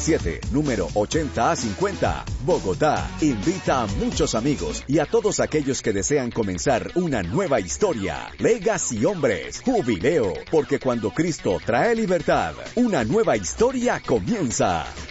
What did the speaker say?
97, número 80A50, Bogotá. Invita a muchos amigos y a todos aquellos que desean comenzar una nueva historia. Legacy Hombres, Jubileo, porque cuando Cristo trae libertad, una nueva historia comienza.